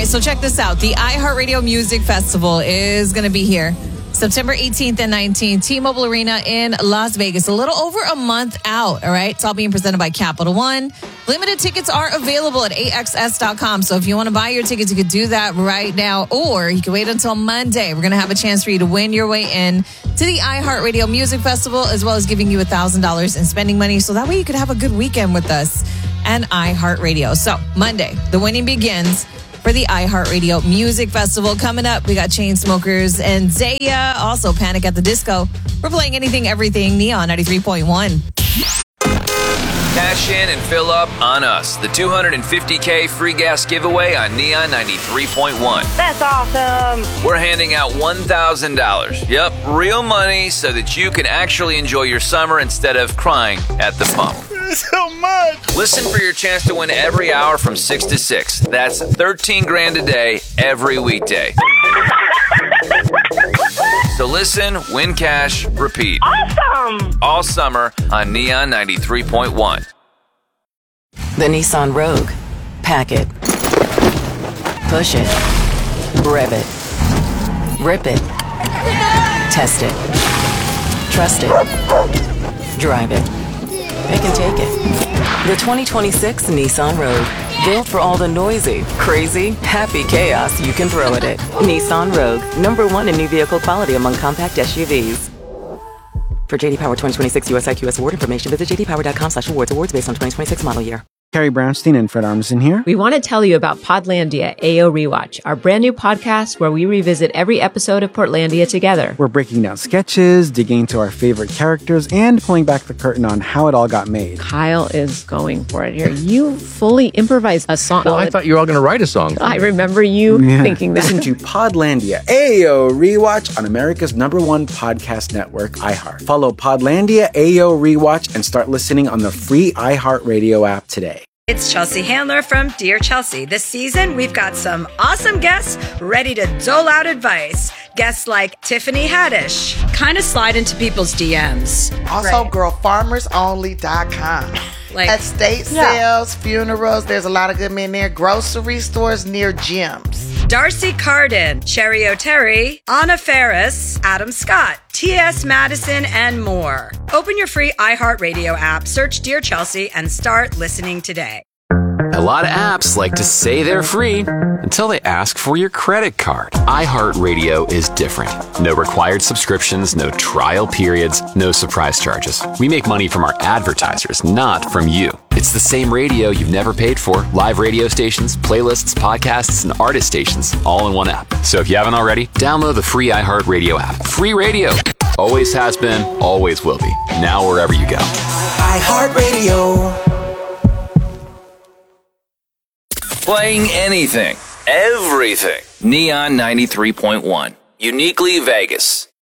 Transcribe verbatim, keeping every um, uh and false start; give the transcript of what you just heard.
so check this out. The iHeartRadio Music Festival is going to be here September eighteenth and nineteenth, T-Mobile Arena in Las Vegas. A little over a month out, all right? It's all being presented by Capital One. Limited tickets are available at A X S dot com. So if you want to buy your tickets, you could do that right now, or you can wait until Monday. We're going to have a chance for you to win your way in to the iHeartRadio Music Festival, as well as giving you one thousand dollars in spending money. So that way you could have a good weekend with us and iHeartRadio. So Monday, the winning begins for the iHeartRadio Music Festival. Coming up, we got Chainsmokers and Zaya. Also, Panic at the Disco. We're playing Anything, Everything, Neon ninety-three point one. Cash in and fill up on us. The two hundred fifty K free gas giveaway on Neon ninety-three point one. That's awesome. We're handing out one thousand dollars. Yep, real money so that you can actually enjoy your summer instead of crying at the pump. So much. Listen for your chance to win every hour from six to six. That's thirteen grand a day every weekday. So listen, win cash, repeat. Awesome. All summer on Neon ninety-three point one. The Nissan Rogue. Pack it. Push it. Rev it. Rip it. Test it. Trust it. Drive it. Pick and take it. The twenty twenty-six Nissan Rogue. Built for all the noisy, crazy, happy chaos you can throw at it. Nissan Rogue. Number one in new vehicle quality among compact S U Vs. For J D Power twenty twenty-six U S I Q S award information, visit j d power dot com slash awards. Awards based on twenty twenty-six model year. Carrie Brownstein and Fred Armisen here. We want to tell you about Podlandia A O Rewatch, our brand new podcast where we revisit every episode of Portlandia together. We're breaking down sketches, digging into our favorite characters, and pulling back the curtain on how it all got made. Kyle is going for it here. You fully improvised a song. Well, I thought you were all going to write a song. I remember you Yeah. thinking that. Listen to Podlandia A O Rewatch on America's number one podcast network, iHeart. Follow Podlandia A O Rewatch and start listening on the free iHeartRadio app today. It's Chelsea Handler from Dear Chelsea. This season, we've got some awesome guests ready to dole out advice. Guests like Tiffany Haddish. Kind of slide into people's D Ms. Also, Right. girl farmers only dot com. Like- Estate Yeah. sales, funerals, there's a lot of good men there. Grocery stores near gyms. Darcy Carden, Cherry O'Terry, Anna Ferris, Adam Scott, T S Madison, and more. Open your free iHeartRadio app, search Dear Chelsea, and start listening today. A lot of apps like to say they're free until they ask for your credit card. iHeartRadio is different. No required subscriptions, no trial periods, no surprise charges. We make money from our advertisers, not from you. It's the same radio you've never paid for. Live radio stations, playlists, podcasts, and artist stations, all in one app. So if you haven't already, download the free iHeartRadio app. Free radio. Always has been, always will be. Now wherever you go. iHeartRadio. Playing anything, everything. Neon ninety-three point one. Uniquely Vegas.